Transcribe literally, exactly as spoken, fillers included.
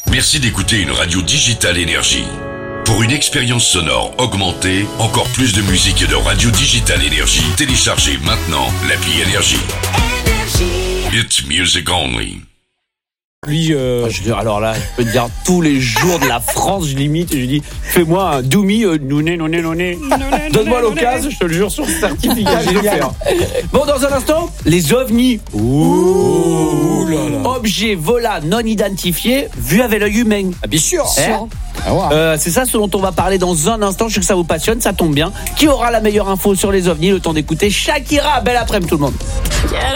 Merci d'écouter une radio digitale énergie. Pour une expérience sonore augmentée, encore plus de musique et de radio digitale énergie, téléchargez maintenant l'appli Énergie. It's music only. Lui, euh... ah, je, alors là, je peux te dire tous les jours de la France, je limite et je dis fais-moi un Doumi, euh, nouné, nouné, nouné. Donne-moi l'occasion, je te le jure sur ce certificat, je vais le faire. Bon, dans un instant, les ovnis. Ouh, Ouh là là. Objets volants non identifiés vus avec l'œil humain. Ah, bien sûr. Hein Ah, ouais. euh, c'est ça ce dont on va parler dans un instant. Je sais que ça vous passionne, ça tombe bien. Qui aura la meilleure info sur les ovnis? Le temps d'écouter Shakira. Belle après-midi tout le monde.